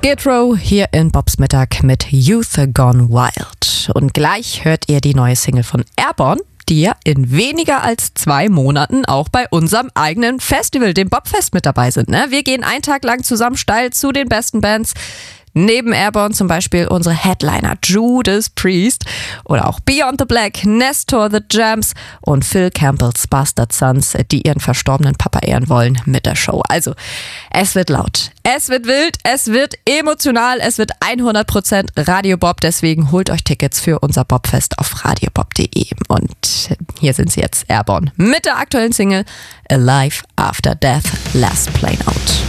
Skid Row hier in Bobs Mittag mit Youth Gone Wild. Und gleich hört ihr die neue Single von Airborne, die ja in weniger als 2 Monaten auch bei unserem eigenen Festival, dem Bobfest, mit dabei sind. Ne? Wir gehen einen Tag lang zusammen steil zu den besten Bands. Neben Airborne zum Beispiel unsere Headliner Judas Priest oder auch Beyond the Black, Nestor The Jams und Phil Campbell's Bastard Sons, die ihren verstorbenen Papa ehren wollen mit der Show. Also, es wird laut, es wird wild, es wird emotional, es wird 100% Radio Bob. Deswegen holt euch Tickets für unser Bobfest auf radiobob.de. Und hier sind sie jetzt, Airborne, mit der aktuellen Single Alive After Death, Last Plane Out.